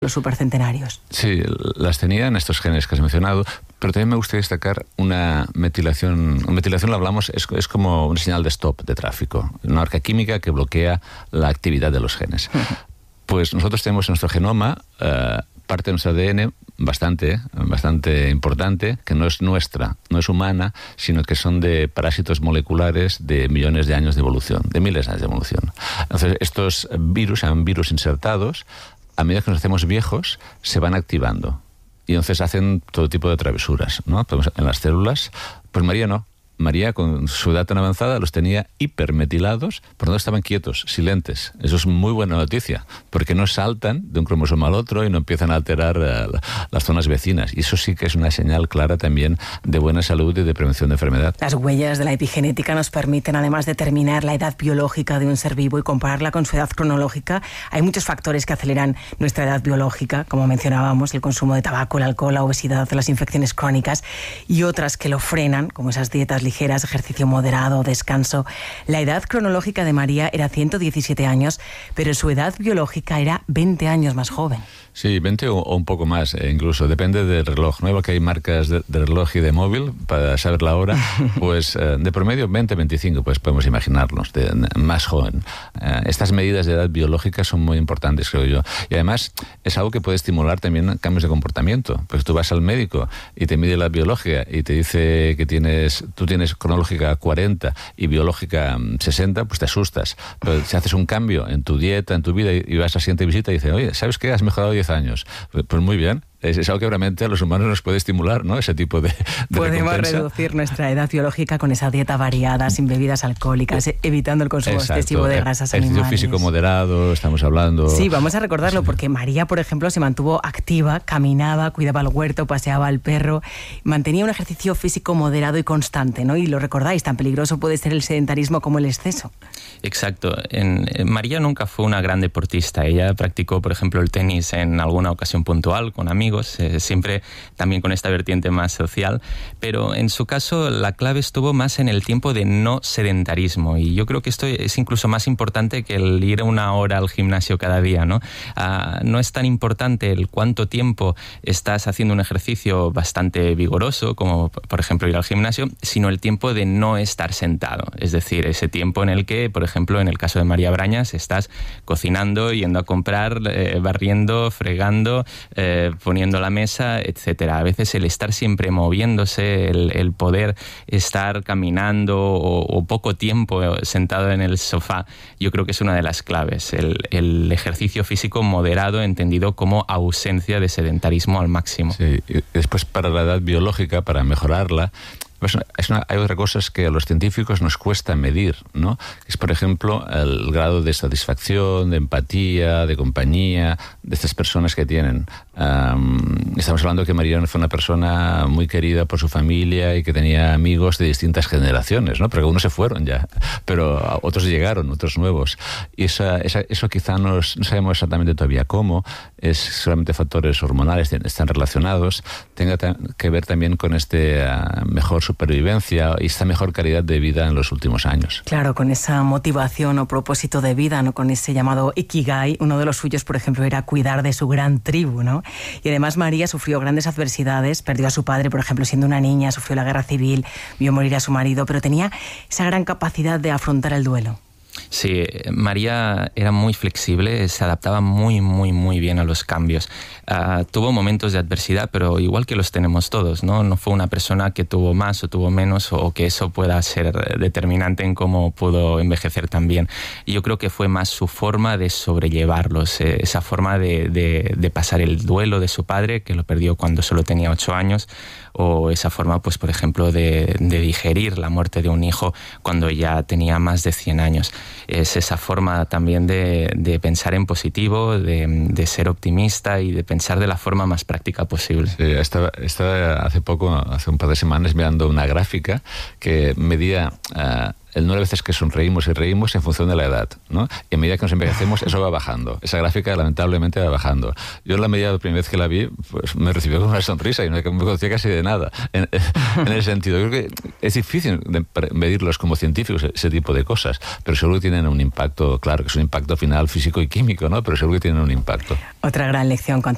los supercentenarios. Sí, las tenía en estos genes que has mencionado, pero también me gustaría destacar una metilación. Una metilación, lo hablamos, es como una señal de stop de tráfico, una marca química que bloquea la actividad de los genes. Pues nosotros tenemos en nuestro genoma parte de nuestro ADN bastante importante, que no es nuestra, no es humana, sino que son de parásitos moleculares de millones de años de evolución, de miles de años de evolución. Entonces, estos virus, se llaman virus insertados, a medida que nos hacemos viejos, se van activando. Y entonces hacen todo tipo de travesuras, ¿no? En las células, pues María no. María, con su edad tan avanzada, los tenía hipermetilados, por lo tanto estaban quietos, silentes. Eso es muy buena noticia, porque no saltan de un cromosoma al otro y no empiezan a alterar las zonas vecinas. Y eso sí que es una señal clara también de buena salud y de prevención de enfermedad. Las huellas de la epigenética nos permiten además determinar la edad biológica de un ser vivo y compararla con su edad cronológica. Hay muchos factores que aceleran nuestra edad biológica, como mencionábamos, el consumo de tabaco, el alcohol, la obesidad, las infecciones crónicas, y otras que lo frenan, como esas dietas ligeras, ejercicio moderado, descanso. La edad cronológica de María era 117 años, pero su edad biológica era 20 años más joven. Sí, 20 o un poco más, incluso. Depende del reloj. ¿No? Que hay marcas de reloj y de móvil para saber la hora. Pues de promedio 20, 25, pues podemos imaginarnos, más joven. Estas medidas de edad biológica son muy importantes, creo yo. Y además es algo que puede estimular también cambios de comportamiento. Pues tú vas al médico y te mide la edad biológica y te dice que tú tienes cronológica 40 y biológica 60, pues te asustas. Pero si haces un cambio en tu dieta, en tu vida, y vas a la siguiente visita y dices, oye, ¿sabes qué? Has mejorado 10 años. Pues muy bien. Es algo que realmente a los humanos nos puede estimular, ¿no? Ese tipo de Podemos recompensa. reducir nuestra edad biológica con esa dieta variada, sin bebidas alcohólicas, evitando el consumo excesivo de grasas animales. Ejercicio físico moderado, estamos hablando. Sí, vamos a recordarlo, porque María, por ejemplo, se mantuvo activa, caminaba, cuidaba el huerto, paseaba al perro, mantenía un ejercicio físico moderado y constante, ¿no? Y lo recordáis, tan peligroso puede ser el sedentarismo como el exceso. Exacto. María nunca fue una gran deportista. Ella practicó, por ejemplo, el tenis en alguna ocasión puntual con amigos, siempre también con esta vertiente más social, pero en su caso la clave estuvo más en el tiempo de no sedentarismo, y yo creo que esto es incluso más importante que el ir 1 hora al gimnasio cada día, ¿no? No es tan importante el cuánto tiempo estás haciendo un ejercicio bastante vigoroso, como por ejemplo ir al gimnasio, sino el tiempo de no estar sentado, es decir, ese tiempo en el que, por ejemplo, en el caso de María Brañas, estás cocinando, yendo a comprar, barriendo, fregando, poniendo la mesa, etcétera. A veces el estar siempre moviéndose, el poder estar caminando o poco tiempo sentado en el sofá, yo creo que es una de las claves. El ejercicio físico moderado, entendido como ausencia de sedentarismo al máximo. Sí, y después para la edad biológica, para mejorarla, pues hay otras cosas que a los científicos nos cuesta medir, ¿no? Es, por ejemplo, el grado de satisfacción, de empatía, de compañía de estas personas que tienen. Estamos hablando que María fue una persona muy querida por su familia y que tenía amigos de distintas generaciones, ¿no? Porque algunos se fueron ya, pero otros llegaron, otros nuevos. Y eso quizá no sabemos exactamente todavía cómo, es solamente factores hormonales, están relacionados, tenga que ver también con mejor supervivencia y esta mejor calidad de vida en los últimos años. Claro, con esa motivación o propósito de vida, ¿no? Con ese llamado Ikigai. Uno de los suyos, por ejemplo, era cuidar de su gran tribu, ¿no? Y además María sufrió grandes adversidades, perdió a su padre, por ejemplo, siendo una niña, sufrió la guerra civil, vio morir a su marido, pero tenía esa gran capacidad de afrontar el duelo. Sí, María era muy flexible, se adaptaba muy, muy, muy bien a los cambios. Tuvo momentos de adversidad, pero igual que los tenemos todos, ¿no? No fue una persona que tuvo más o tuvo menos, o que eso pueda ser determinante en cómo pudo envejecer también. Y yo creo que fue más su forma de sobrellevarlos, esa forma de pasar el duelo de su padre, que lo perdió cuando solo tenía 8 años, o esa forma, pues por ejemplo, de digerir la muerte de un hijo cuando ya tenía más de 100 años. Es esa forma también de pensar en positivo, de ser optimista y de pensar de la forma más práctica posible. Sí, estaba hace un par de semanas, mirando una gráfica que medía el número de veces que sonreímos y reímos en función de la edad, ¿no? Y a medida que nos envejecemos, eso va bajando. Esa gráfica, lamentablemente, va bajando. Yo, en la medida, la primera vez que la vi, pues me recibió con una sonrisa y no me conocía casi de nada. En ese sentido, creo que es difícil medirlos como científicos, ese tipo de cosas, pero seguro que tienen un impacto, claro, que es un impacto final físico y químico, ¿no? Pero seguro que tienen un impacto. Otra gran lección cuanto